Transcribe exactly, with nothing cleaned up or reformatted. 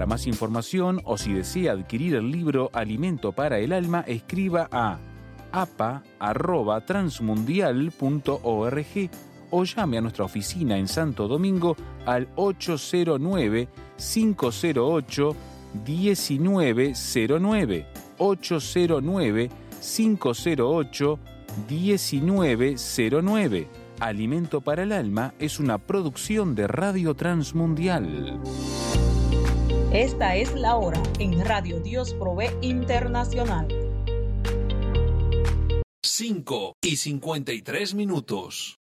Para más información o si desea adquirir el libro Alimento para el Alma, escriba a a p a arroba transmundial punto org o llame a nuestra oficina en Santo Domingo al ocho cero nueve, cinco cero ocho, uno nueve cero nueve, ocho cero nueve, cinco cero ocho, uno nueve cero nueve. Alimento para el Alma es una producción de Radio Transmundial. Esta es la hora en Radio Dios Provee Internacional. cinco y cincuenta y tres minutos.